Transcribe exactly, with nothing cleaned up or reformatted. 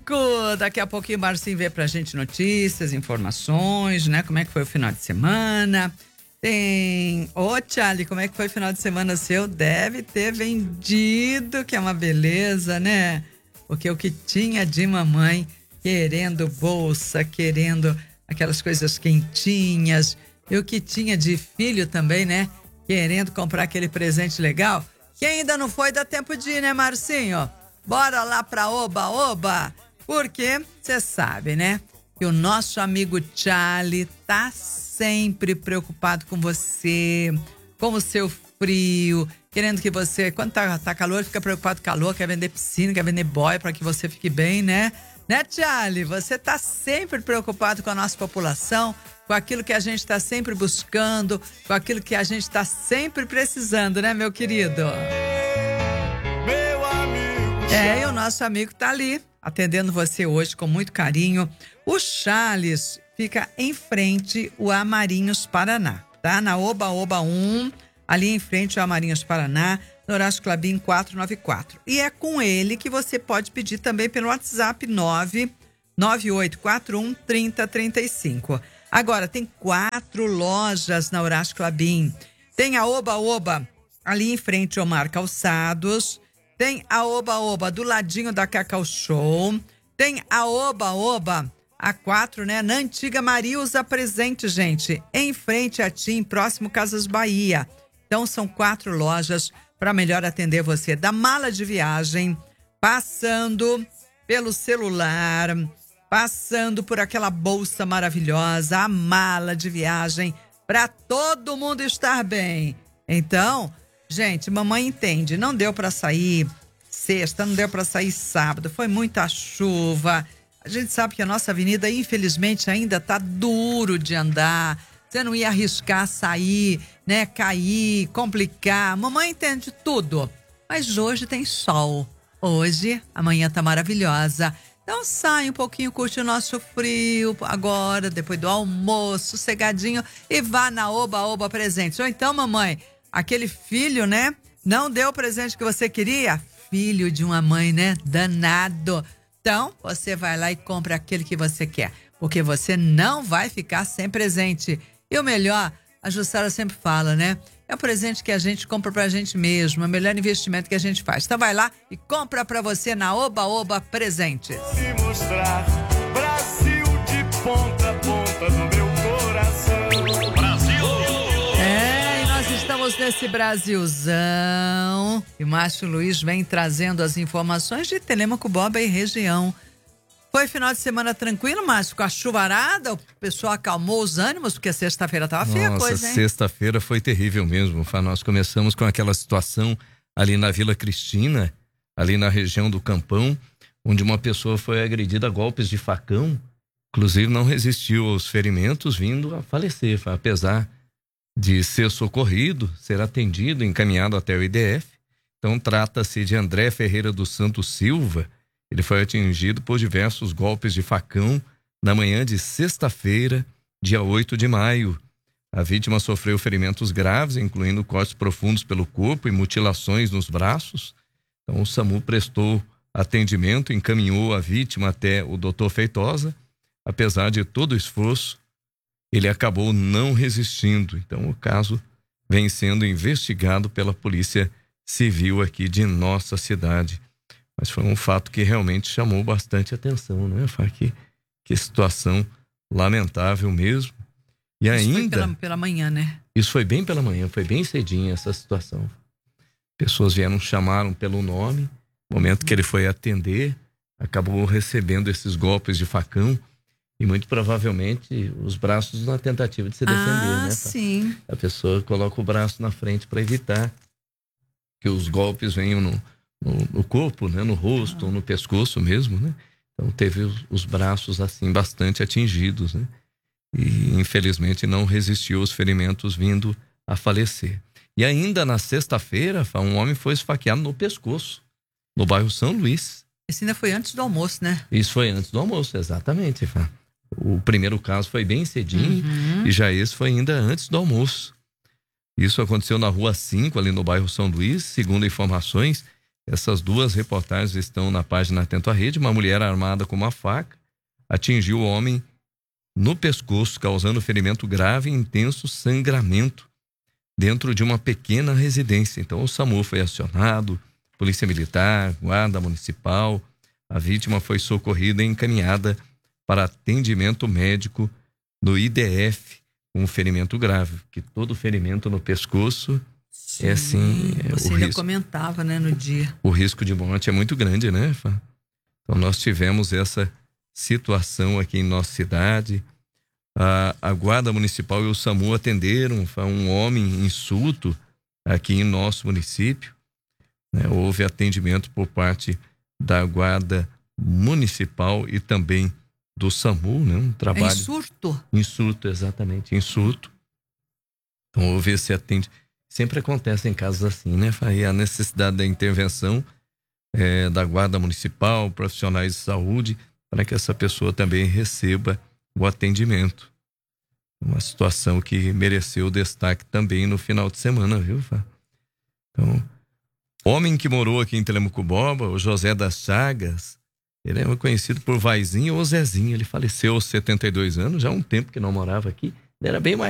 Chico. Daqui a pouquinho o Marcinho vê pra gente notícias, informações, né? Como é que foi o final de semana. Tem... Ô, Charlie, como é que foi o final de semana seu? Deve ter vendido, que é uma beleza, né? Porque o que tinha de mamãe querendo bolsa, querendo aquelas coisas quentinhas. E o que tinha de filho também, né? Querendo comprar aquele presente legal. Que ainda não foi, dá tempo de ir, né, Marcinho? Bora lá pra Oba Oba. Porque você sabe, né? Que o nosso amigo Charlie tá sempre preocupado com você, com o seu frio, querendo que você, quando tá, tá calor, fica preocupado com calor, quer vender piscina, quer vender boia para que você fique bem, né? Né, Charlie? Você tá sempre preocupado com a nossa população, com aquilo que a gente tá sempre buscando, com aquilo que a gente tá sempre precisando, né, meu querido? Meu amigo. É, e o nosso amigo tá ali, atendendo você hoje com muito carinho. O Charles fica em frente ao Amarinhos Paraná, tá? Na Oba Oba um, ali em frente ao Amarinhos Paraná, no Horácio Clabin quatrocentos e noventa e quatro. E é com ele que você pode pedir também pelo WhatsApp nove nove oito quatro um, três zero três cinco. Agora, tem quatro lojas na Horácio Clabin. Tem a Oba Oba ali em frente ao Mar Calçados. Tem a Oba Oba do ladinho da Cacau Show. Tem a Oba Oba a quatro, né? Na antiga Mariusa Presente, gente. Em frente a Tim, próximo Casas Bahia. Então, são quatro lojas para melhor atender você. Da mala de viagem, passando pelo celular, passando por aquela bolsa maravilhosa, a mala de viagem, para todo mundo estar bem. Então, gente, mamãe entende, não deu para sair sexta, não deu para sair sábado, foi muita chuva. A gente sabe que a nossa avenida, infelizmente, ainda tá duro de andar. Você não ia arriscar sair, né, cair, complicar. Mamãe entende tudo. Mas hoje tem sol. Hoje, amanhã tá maravilhosa. Então sai um pouquinho, curte o nosso frio agora, depois do almoço, sossegadinho, e vá na Oba Oba Presentes. Ou então, mamãe, aquele filho, né, não deu o presente que você queria? Filho de uma mãe, né, danado. Então, você vai lá e compra aquele que você quer, porque você não vai ficar sem presente. E o melhor, a Jussara sempre fala, né? É o presente que a gente compra pra gente mesmo, é o melhor investimento que a gente faz. Então vai lá e compra pra você na Oba Oba Presentes. Se mostrar Brasil de ponta a ponta no meu coração. Brasil! É, e nós estamos nesse Brasilzão. E Márcio Luiz vem trazendo as informações de Telêmaco, Boba e região. Foi final de semana tranquilo, Márcio? Com a chuvarada, o pessoal acalmou os ânimos, porque sexta-feira tava feia a coisa, hein? Nossa, sexta-feira foi terrível mesmo. Nós começamos com aquela situação ali na Vila Cristina, ali na região do Campão, onde uma pessoa foi agredida a golpes de facão, inclusive não resistiu aos ferimentos, vindo a falecer, apesar de ser socorrido, ser atendido, encaminhado até o I D F. Então trata-se de André Ferreira dos Santos Silva. Ele foi atingido por diversos golpes de facão na manhã de sexta-feira, dia oito de maio. A vítima sofreu ferimentos graves, incluindo cortes profundos pelo corpo e mutilações nos braços. Então o SAMU prestou atendimento, encaminhou a vítima até o doutor Feitosa. Apesar de todo o esforço, ele acabou não resistindo. Então o caso vem sendo investigado pela Polícia Civil aqui de nossa cidade. Mas foi um fato que realmente chamou bastante atenção, né? Que, que situação lamentável mesmo. E isso ainda... foi pela, pela manhã, né? Isso foi bem pela manhã, foi bem cedinho essa situação. Pessoas vieram, chamaram pelo nome, no momento que ele foi atender, acabou recebendo esses golpes de facão e muito provavelmente os braços na tentativa de se defender, ah, né? Sim. A pessoa coloca o braço na frente para evitar que os golpes venham no... No, no corpo, né? No rosto, ou no pescoço mesmo, né? Então teve os, os braços assim bastante atingidos, né? E infelizmente não resistiu aos ferimentos, vindo a falecer. E ainda na sexta-feira, um homem foi esfaqueado no pescoço, no bairro São Luís. Isso ainda foi antes do almoço, né? Isso foi antes do almoço, exatamente. O primeiro caso foi bem cedinho, uhum. E já esse foi ainda antes do almoço. Isso aconteceu na Rua cinco, ali no bairro São Luís, segundo informações. Essas duas reportagens estão na página Atento à Rede. Uma mulher armada com uma faca atingiu o homem no pescoço, causando ferimento grave e intenso sangramento dentro de uma pequena residência. Então o SAMU foi acionado, Polícia Militar, Guarda Municipal. A vítima foi socorrida e encaminhada para atendimento médico no I D F com um ferimento grave, que todo ferimento no pescoço Sim, é assim... É, você o ainda risco, comentava, né, no dia. O risco de morte é muito grande, né, Fá? Então nós tivemos essa situação aqui em nossa cidade. A, a Guarda Municipal e o SAMU atenderam um homem em surto aqui em nosso município. Né? Houve atendimento por parte da Guarda Municipal e também do SAMU, né? Um trabalho... É em surto? Em surto, exatamente, em surto. Então houve esse atendimento. Sempre acontece em casos assim, né? Aí a necessidade da intervenção é, da Guarda Municipal, profissionais de saúde, para que essa pessoa também receba o atendimento. Uma situação que mereceu destaque também no final de semana, viu, Fá? Então, homem que morou aqui em Telemaco-Borba, o José das Chagas, ele é conhecido por Vaizinho ou Zezinho. Ele faleceu aos setenta e dois anos, já há um tempo que não morava aqui. Ele era bem mais